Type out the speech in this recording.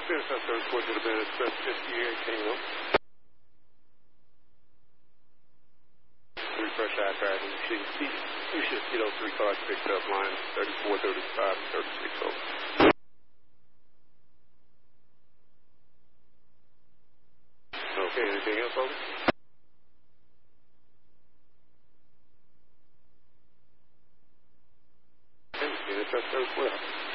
Yes, that's the report to the bed express 58 Kilo. Refresh iPad and you should see those three cars picked up, lines 34, 35, and 36 over. Okay, anything else over? Okay, that's well.